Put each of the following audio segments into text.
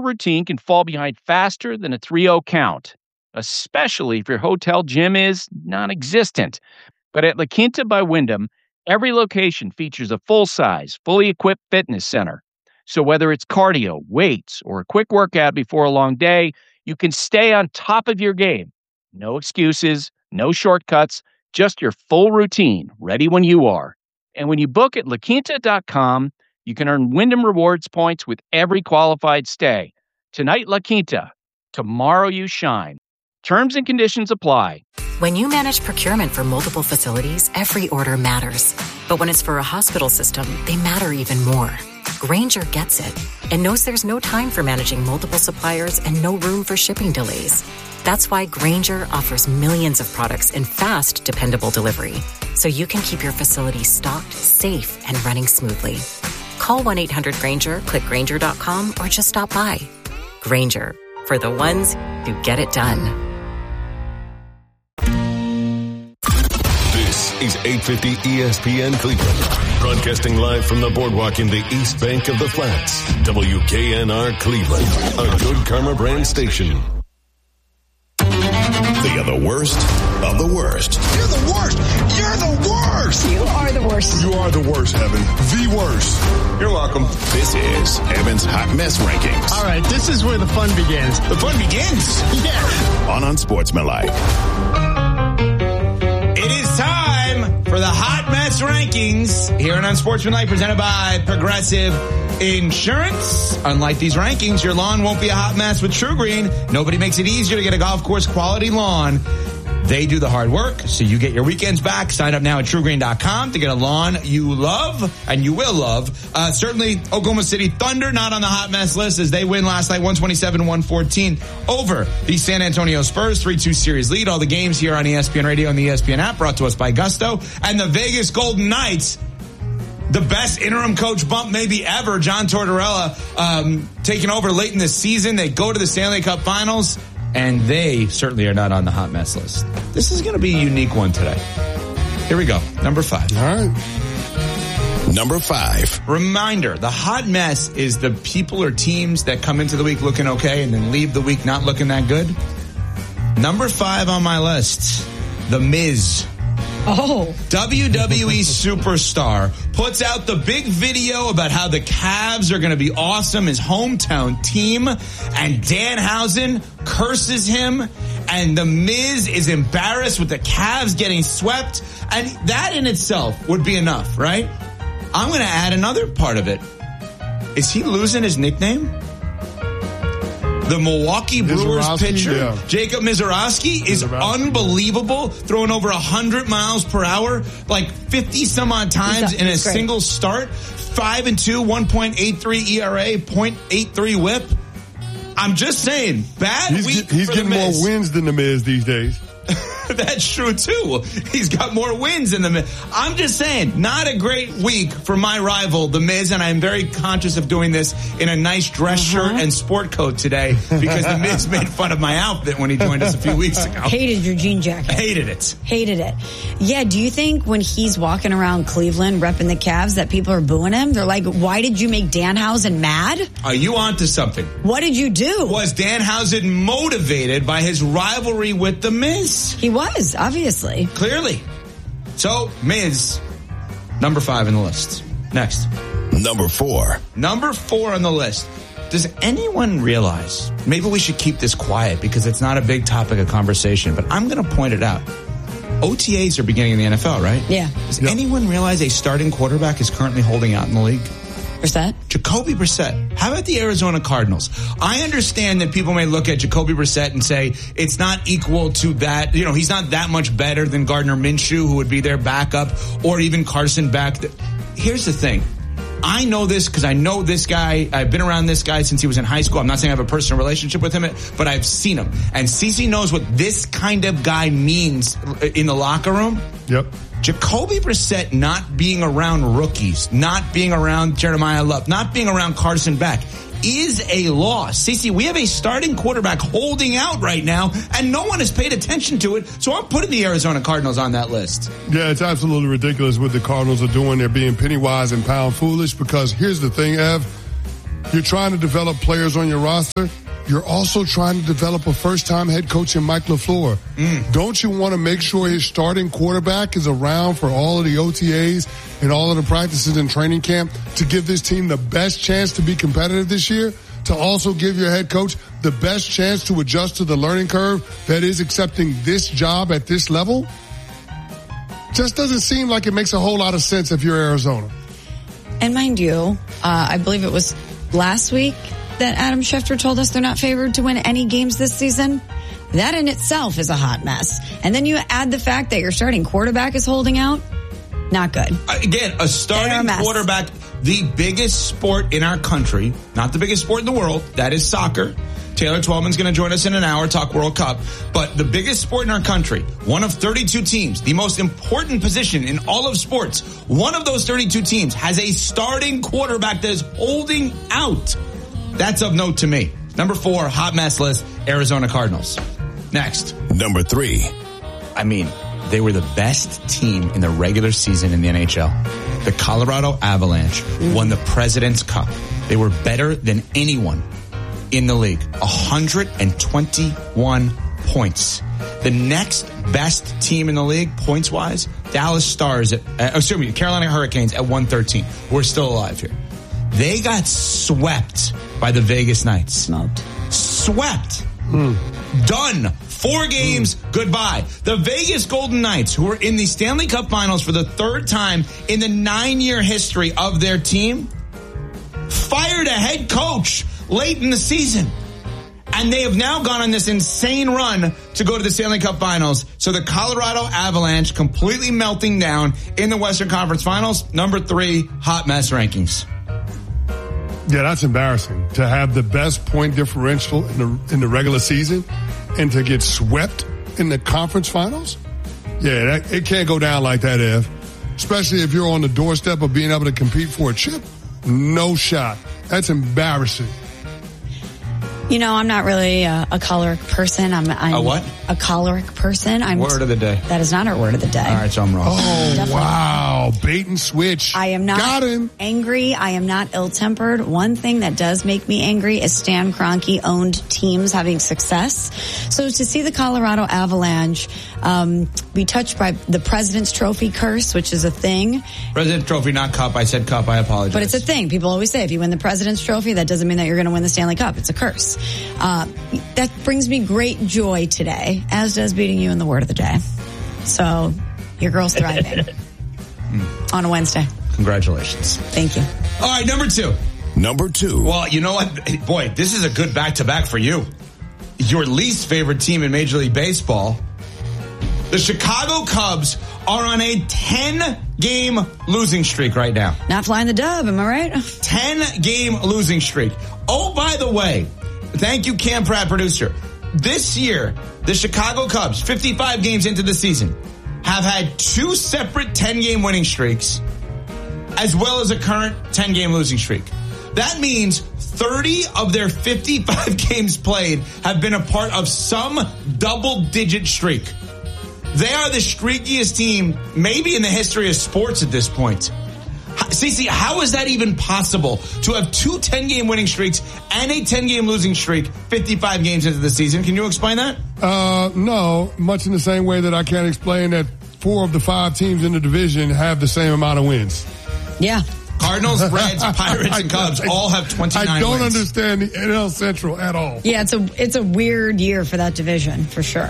routine can fall behind faster than a 3-0 count, especially if your hotel gym is non-existent. But at La Quinta by Wyndham, every location features a full-size, fully equipped fitness center. So whether it's cardio, weights, or a quick workout before a long day, you can stay on top of your game. No excuses, no shortcuts, just your full routine, ready when you are. And when you book at LaQuinta.com, you can earn Wyndham Rewards points with every qualified stay. Tonight, La Quinta. Tomorrow, you shine. Terms and conditions apply. When you manage procurement for multiple facilities, every order matters. But when it's for a hospital system, they matter even more. Grainger gets it and knows there's no time for managing multiple suppliers and no room for shipping delays. That's why Grainger offers millions of products in fast, dependable delivery, so you can keep your facility stocked, safe, and running smoothly. Call 1-800-GRAINGER, click Grainger.com, or just stop by. Grainger, for the ones who get it done. This is 850 ESPN Cleveland. Broadcasting live from the boardwalk in the East Bank of the Flats. WKNR Cleveland, a Good Karma brand station. They are the worst of the worst. You're the worst. You're the worst. You are the worst. You are the worst, Evan. The worst. You're welcome. This is Evan's Hot Mess Rankings. All right, this is where the fun begins. The fun begins? Yeah. On Unsportsmanlike. It is time for the Hot Mess Rankings here on Unsportsmanlike, presented by Progressive Insurance. Unlike these rankings, your lawn won't be a hot mess with TruGreen. Nobody makes it easier to get a golf course quality lawn. They do the hard work, so you get your weekends back. Sign up now at TruGreen.com to get a lawn you love, and you will love. Certainly, Oklahoma City Thunder not on the hot mess list as they win last night, 127-114 over the San Antonio Spurs, 3-2 series lead. All the games here on ESPN Radio and the ESPN app brought to us by Gusto. And the Vegas Golden Knights, the best interim coach bump maybe ever. John Tortorella taking over late in the season. They go to the Stanley Cup Finals, and they certainly are not on the hot mess list. This is going to be a unique one today. Here we go. Number 5. All right. Number 5. Reminder, the hot mess is the people or teams that come into the week looking okay and then leave the week not looking that good. Number 5 on my list, The Miz. Oh. WWE superstar puts out the big video about how the Cavs are going to be awesome, his hometown team, and Danhausen curses him, and The Miz is embarrassed with the Cavs getting swept, and that in itself would be enough, right? I'm going to add another part of it. Is he losing his nickname? The Milwaukee Brewers pitcher, yeah. Jacob Mizorowski, is unbelievable, throwing over 100 miles per hour, like 50 some odd times in a single start. 5-2, 1.83 ERA, 0.83 WHIP. I'm just saying, bad week. He's getting more wins than The Miz these days. That's true, too. He's got more wins than The Miz. I'm just saying, not a great week for my rival, The Miz, and I'm very conscious of doing this in a nice dress shirt and sport coat today because The Miz made fun of my outfit when he joined us a few weeks ago. Hated your jean jacket. Hated it. Hated it. Yeah, do you think when he's walking around Cleveland repping the Cavs that people are booing him? They're like, why did you make Danhausen mad? Are you onto something? What did you do? Was Danhausen motivated by his rivalry with The Miz? He was, obviously. Clearly. So, Miz, number 5 in the list. Next. Number 4. Number 4 on the list. Does anyone realize, maybe we should keep this quiet because it's not a big topic of conversation, but I'm going to point it out. OTAs are beginning in the NFL, right? Yeah. Does anyone realize a starting quarterback is currently holding out in the league? Brissett? Jacoby Brissett. How about the Arizona Cardinals? I understand that people may look at Jacoby Brissett and say it's not equal to that. You know, he's not that much better than Gardner Minshew, who would be their backup, or even Carson Beck. Here's the thing. I know this because I know this guy. I've been around this guy since he was in high school. I'm not saying I have a personal relationship with him, but I've seen him. And CeCe knows what this kind of guy means in the locker room. Yep. Jacoby Brissett not being around rookies, not being around Jeremiah Love, not being around Carson Beck is a loss. CeCe, we have a starting quarterback holding out right now, and no one has paid attention to it, so I'm putting the Arizona Cardinals on that list. Yeah, it's absolutely ridiculous what the Cardinals are doing. They're being penny wise and pound foolish because here's the thing, Ev. You're trying to develop players on your roster. You're also trying to develop a first-time head coach in Mike LaFleur. Don't you want to make sure his starting quarterback is around for all of the OTAs and all of the practices and training camp to give this team the best chance to be competitive this year? To also give your head coach the best chance to adjust to the learning curve that is accepting this job at this level? Just doesn't seem like it makes a whole lot of sense if you're Arizona. And mind you, I believe it was last week that Adam Schefter told us they're not favored to win any games this season. That in itself is a hot mess. And then you add the fact that your starting quarterback is holding out. Not good. Again, a starting quarterback, the biggest sport in our country, not the biggest sport in the world, that is soccer. Taylor Twellman's going to join us in an hour, talk World Cup. But the biggest sport in our country, one of 32 teams, the most important position in all of sports, one of those 32 teams has a starting quarterback that is holding out. That's of note to me. Number 4, hot mess list, Arizona Cardinals. Next. Number 3. I mean, they were the best team in the regular season in the NHL. The Colorado Avalanche won the President's Cup. They were better than anyone in the league. 121 points. The next best team in the league, points-wise, Dallas Stars, Carolina Hurricanes at 113. We're still alive here. They got swept by the Vegas Knights. Swept. Done. 4 games, goodbye. The Vegas Golden Knights, who are in the Stanley Cup Finals for the 3rd time in the 9-year history of their team, fired a head coach late in the season. And they have now gone on this insane run to go to the Stanley Cup Finals. So the Colorado Avalanche completely melting down in the Western Conference Finals. Number 3, hot mess rankings. Yeah, that's embarrassing to have the best point differential in the regular season and to get swept in the conference finals. Yeah, it can't go down like that, Ev. Especially if you're on the doorstep of being able to compete for a chip. No shot. That's embarrassing. You know, I'm not really a choleric person. I'm a what? A choleric person. Word of the day. That is not our word of the day. All right, so I'm wrong. Oh, wow. Bait and switch. I am not Got him. angry. I am not ill-tempered. One thing that does make me angry is Stan Kroenke-owned teams having success. So to see the Colorado Avalanche be touched by the President's Trophy curse, which is a thing. President's Trophy, not Cup. I said Cup. I apologize. But it's a thing. People always say if you win the President's Trophy, that doesn't mean that you're going to win the Stanley Cup. It's a curse. That brings me great joy today, as does beating you in the word of the day. So your girl's thriving on a Wednesday. Congratulations. Thank you. All right, number 2. Number 2. Well, you know what? Boy, this is a good back-to-back for you. Your least favorite team in Major League Baseball, the Chicago Cubs, are on a 10-game losing streak right now. Not flying the dub, am I right? 10-game losing streak. Oh, by the way, thank you, Cam Pratt, producer. This year, the Chicago Cubs, 55 games into the season, have had 2 separate 10-game winning streaks, as well as a current 10-game losing streak. That means 30 of their 55 games played have been a part of some double-digit streak. They are the streakiest team maybe in the history of sports at this point. Cece, how is that even possible to have 2 10-game winning streaks and a 10-game losing streak 55 games into the season? Can you explain that? No, much in the same way that I can't explain that 4 of the 5 teams in the division have the same amount of wins. Yeah. Cardinals, Reds, Pirates, and Cubs all have 29 I don't wins. understand the NL Central at all. Yeah, it's a weird year for that division, for sure.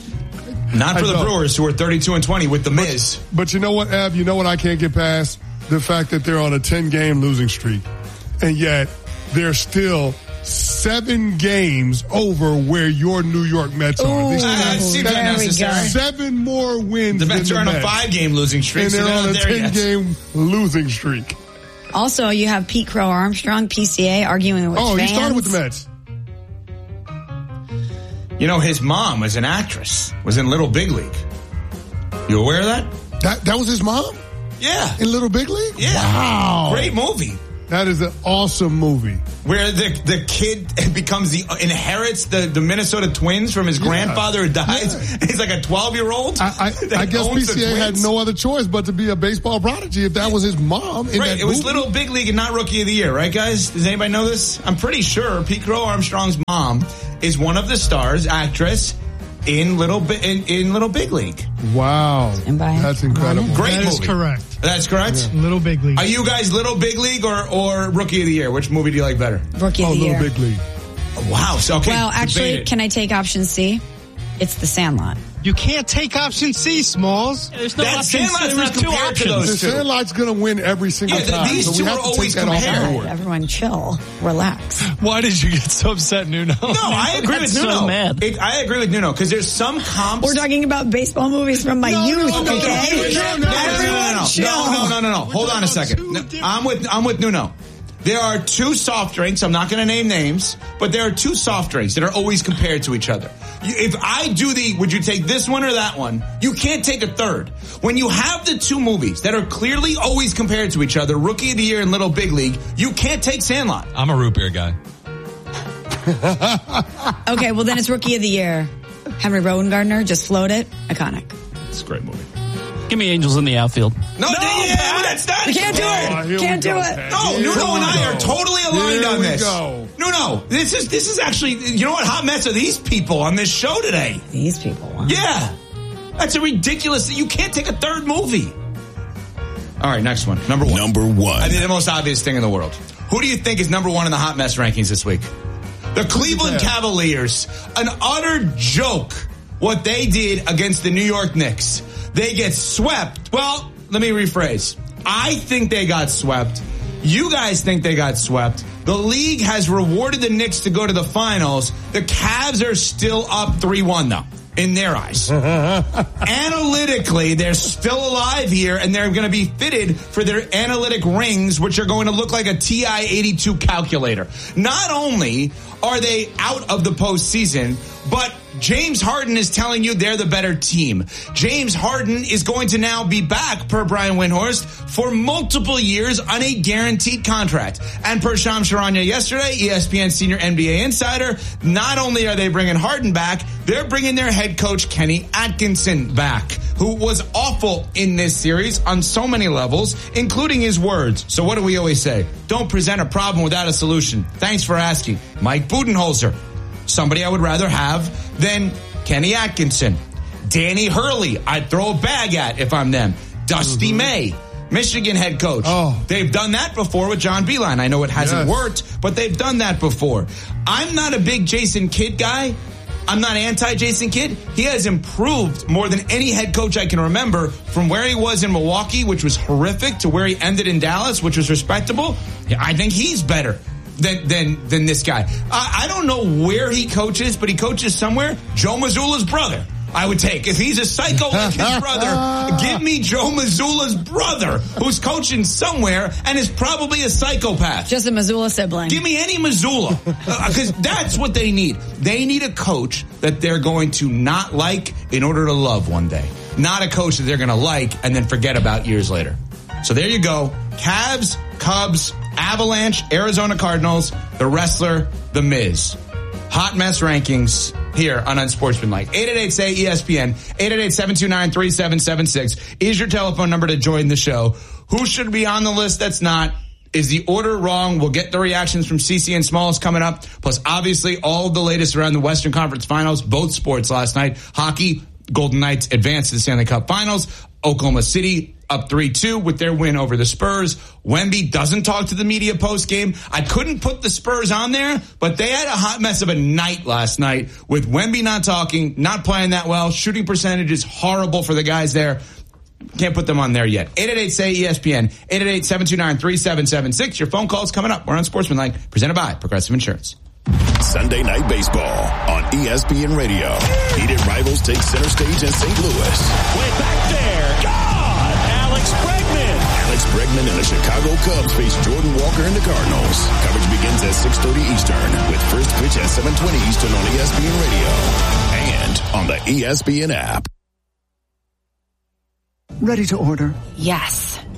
Not for the Brewers, who are 32-20 with the Miz. But you know what, Ab? You know what I can't get past? The fact that they're on a 10-game losing streak. And yet, they're still 7 games over where your New York Mets are. It seems unnecessary. 7 more wins The Mets than are on the a Mets. 5-game losing streak, And so they're on a there yet. 10-game losing streak. Also, you have Pete Crow Armstrong, PCA, arguing with fans. He started with the Mets. You know, his mom was an actress, was in Little Big League. You aware of that? That was his mom? Yeah. In Little Big League? Yeah. Wow. Great movie. That is an awesome movie. Where the kid inherits the Minnesota Twins from his grandfather who dies. Yeah. He's like a 12-year-old. I guess PCA had no other choice but to be a baseball prodigy if that was his mom. Right. It was Little Big League and not Rookie of the Year, right, guys? Does anybody know this? I'm pretty sure Pete Crow Armstrong's mom is one of the stars, actress, in Little Big League. Wow. That's incredible. Great movie. That is correct. That's correct? Yeah. Little Big League. Are you guys Little Big League or Rookie of the Year? Which movie do you like better? Rookie of the Year. Little Big League. Wow. So, okay. Well, actually, can I take option C? It's The Sandlot. You can't take option C, Smalls. There's no option Sandlot's not compared to those two. The Sandlot's going to win every single time. These so two are always compared. Everyone chill. Relax. Why did you get so upset, Nuno? No, I agree with Nuno. So mad. I agree with Nuno because there's some comps. We're talking about baseball movies from my youth, okay? No. Hold on a second. I'm with Nuno. There are two soft drinks. I'm not going to name names, but there are two soft drinks that are always compared to each other. If I do would you take this one or that one? You can't take a third. When you have the two movies that are clearly always compared to each other, Rookie of the Year and Little Big League, you can't take Sandlot. I'm a root beer guy. Okay, well then it's Rookie of the Year. Henry Rowan-Gardner, just float it. Iconic. It's a great movie. Give me Angels in the Outfield. No, that's not. We can't do it. Can't do it. No, Nuno and I are totally aligned on this. Nuno, this is actually, you know what hot mess are these people on this show today? These people. Wow. Yeah. That's a ridiculous, you can't take a third movie. All right, next one. Number one. I think the most obvious thing in the world. Who do you think is number one in the hot mess rankings this week? The Cleveland Cavaliers. An utter joke what they did against the New York Knicks. They get swept. Well, let me rephrase. I think they got swept. You guys think they got swept. The league has rewarded the Knicks to go to the finals. The Cavs are still up 3-1, though, in their eyes. Analytically, they're still alive here, and they're going to be fitted for their analytic rings, which are going to look like a TI-82 calculator. Not only are they out of the postseason, but James Harden is telling you they're the better team. James Harden is going to now be back, per Brian Windhorst, for multiple years on a guaranteed contract. And per Shams Charania yesterday, ESPN senior NBA insider, not only are they bringing Harden back, they're bringing their head coach Kenny Atkinson back, who was awful in this series on so many levels, including his words. So what do we always say? Don't present a problem without a solution. Thanks for asking. Mike Budenholzer. Somebody I would rather have than Kenny Atkinson. Danny Hurley, I'd throw a bag at if I'm them. Dusty May, Michigan head coach. Oh. They've done that before with John Beilein. I know it hasn't worked, but they've done that before. I'm not a big Jason Kidd guy. I'm not anti-Jason Kidd. He has improved more than any head coach I can remember from where he was in Milwaukee, which was horrific, to where he ended in Dallas, which was respectable. Yeah, I think he's better than this guy. I don't know where he coaches, but he coaches somewhere. Joe Mazzulla's brother, I would take. If he's a psycho like his brother, give me Joe Mazzulla's brother, who's coaching somewhere and is probably a psychopath. Just a Mazzulla sibling. Give me any Mazzulla, because that's what they need. They need a coach that they're going to not like in order to love one day. Not a coach that they're going to like and then forget about years later. So there you go. Cavs, Cubs, Avalanche, Arizona Cardinals, the wrestler, The Miz. Hot mess rankings here on Unsportsmanlike. 888-SAY-ESPN, 888-729-3776 is your telephone number to join the show. Who should be on the list that's not? Is the order wrong? We'll get the reactions from CC and Smalls coming up. Plus, obviously, all of the latest around the Western Conference Finals, both sports last night. Hockey, Golden Knights advanced to the Stanley Cup Finals. Oklahoma City up 3-2 with their win over the Spurs. Wemby doesn't talk to the media post-game. I couldn't put the Spurs on there, but they had a hot mess of a night last night with Wemby not talking, not playing that well. Shooting percentage is horrible for the guys there. Can't put them on there yet. 888-SAY-ESPN, 888-729-3776. Your phone call's coming up. We're on Sportsmanlike, presented by Progressive Insurance. Sunday Night Baseball on ESPN Radio. Heated rivals take center stage in St. Louis. Way back there. God! Alex Bregman. Alex Bregman and the Chicago Cubs face Jordan Walker and the Cardinals. Coverage begins at 6:30 Eastern with first pitch at 7:20 Eastern on ESPN Radio and on the ESPN app. Ready to order? Yes.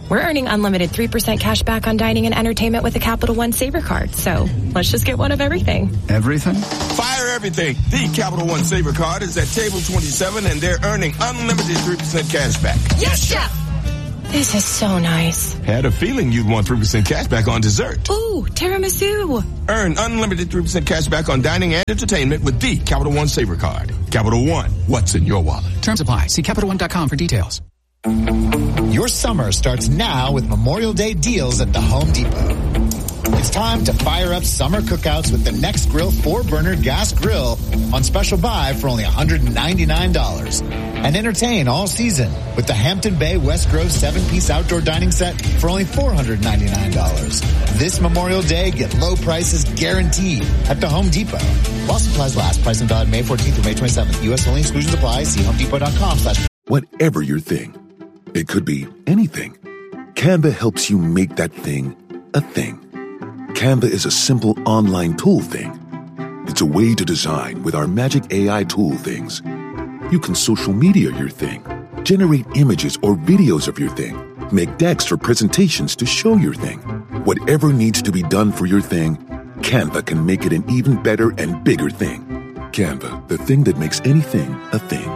We're earning unlimited 3% cash back on dining and entertainment with a Capital One Saver card. So let's just get one of everything. Everything? Fire everything. The Capital One Saver card is at table 27 and they're earning unlimited 3% cash back. Yes, Chef! This is so nice. Had a feeling you'd want 3% cash back on dessert. Ooh, tiramisu. Earn unlimited 3% cash back on dining and entertainment with the Capital One Saver card. Capital One, what's in your wallet? Terms apply. See CapitalOne.com for details. Your summer starts now with Memorial Day deals at the Home Depot. It's time to fire up summer cookouts with the Next Grill 4-burner gas grill on special buy for only $199. And entertain all season with the Hampton Bay West Grove 7-piece outdoor dining set for only $499. This Memorial Day, get low prices guaranteed at the Home Depot. While supplies last, price and valid May 14th through May 27th. U.S. only, exclusions apply. See homedepot.com/. Whatever your thing, it could be anything. Canva helps you make that thing a thing. Canva is a simple online tool thing. It's a way to design with our magic AI tool things. You can social media your thing, generate images or videos of your thing, make decks or presentations to show your thing. Whatever needs to be done for your thing, Canva can make it an even better and bigger thing. Canva, the thing that makes anything a thing.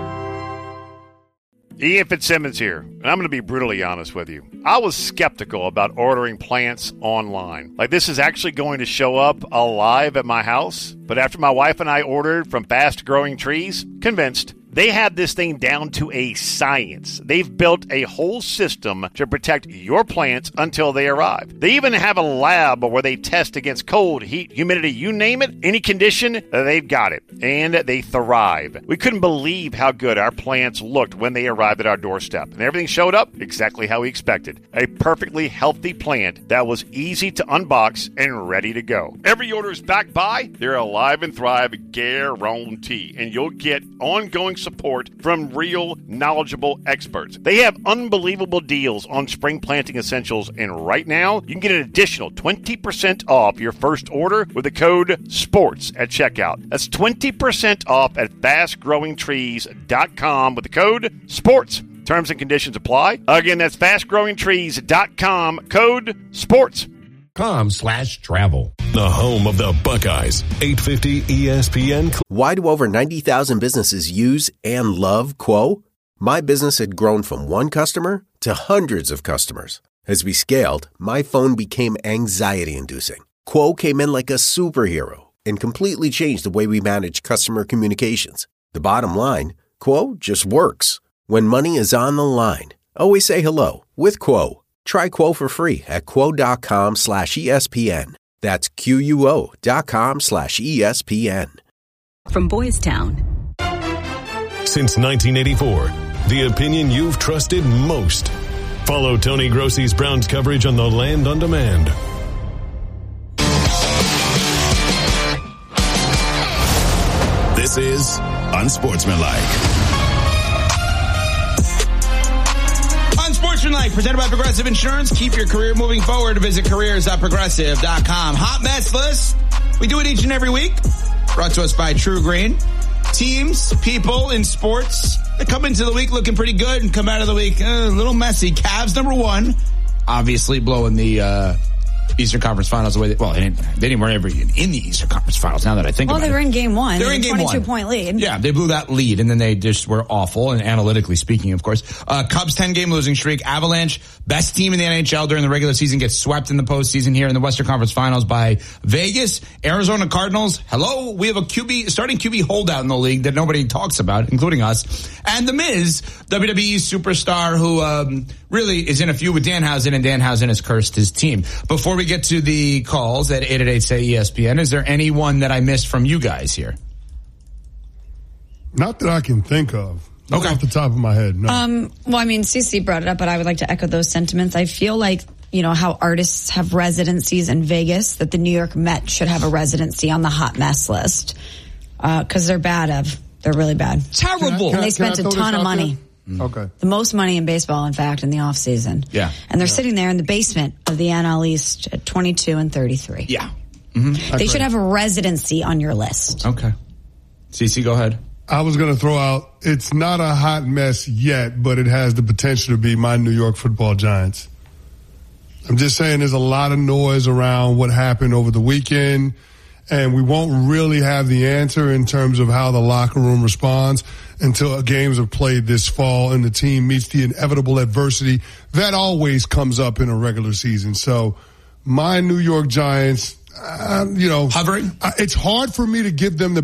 Ian Fitzsimmons here, and I'm going to be brutally honest with you. I was skeptical about ordering plants online. Like, this is actually going to show up alive at my house. But after my wife and I ordered from Fast Growing Trees, convinced. They have this thing down to a science. They've built a whole system to protect your plants until they arrive. They even have a lab where they test against cold, heat, humidity, you name it, any condition, they've got it. And they thrive. We couldn't believe how good our plants looked when they arrived at our doorstep. And everything showed up exactly how we expected. A perfectly healthy plant that was easy to unbox and ready to go. Every order is backed by their Alive and Thrive guarantee. And you'll get ongoing support from real, knowledgeable experts. They have unbelievable deals on spring planting essentials, and right now, you can get an additional 20% off your first order with the code SPORTS at checkout. That's 20% off at fastgrowingtrees.com with the code SPORTS. Terms and conditions apply. Again, that's fastgrowingtrees.com, code SPORTS. .com/travel. The home of the Buckeyes, 850 ESPN. Why do over 90,000 businesses use and love Quo? My business had grown from one customer to hundreds of customers. As we scaled, my phone became anxiety-inducing. Quo came in like a superhero and completely changed the way we manage customer communications. The bottom line, Quo just works. When money is on the line, always say hello with Quo. Try Quo for free at quo.com/ESPN. That's QUO.com/ESPN. From Boys Town. Since 1984, the opinion you've trusted most. Follow Tony Grossi's Browns coverage on the Land on Demand. This is Unsportsmanlike. Unsportsmanlike, presented by Progressive Insurance. Keep your career moving forward. Visit careers.progressive.com. Hot mess list. We do it each and every week. Brought to us by True Green. Teams, people in sports that come into the week looking pretty good and come out of the week a little messy. Cavs, number one, obviously blowing the Eastern Conference Finals away. Well, they weren't ever in the Eastern Conference Finals, now that I think about it. Well, they were in game one. They were in game 22-point lead. Yeah, they blew that lead, and then they just were awful, and analytically speaking, of course. Cubs 10-game losing streak. Avalanche, best team in the NHL during the regular season, gets swept in the postseason here in the Western Conference Finals by Vegas. Arizona Cardinals, hello, we have a starting QB holdout in the league that nobody talks about, including us. And The Miz, WWE superstar who really is in a feud with Danhausen, and Danhausen has cursed his team. Before we get to the calls at 888-SAY-ESPN, is there anyone that I missed from you guys here? Not that I can think of. Not off the top of my head, no. Well, I mean, CC brought it up, but I would like to echo those sentiments. I feel like, you know, how artists have residencies in Vegas, that the New York Mets should have a residency on the hot mess list. Because they're they're really bad. Terrible. And they spent a ton of money. Okay. The most money in baseball, in fact, in the offseason. Yeah. And they're sitting there in the basement of the NL East at 22-33. Yeah. Mm-hmm. They should have a residency on your list. Okay. CC, go ahead. I was going to throw out, it's not a hot mess yet, but it has the potential to be my New York Football Giants. I'm just saying there's a lot of noise around what happened over the weekend, and we won't really have the answer in terms of how the locker room responds until games are played this fall and the team meets the inevitable adversity that always comes up in a regular season. So my New York Giants, hovering. It's hard for me to give them the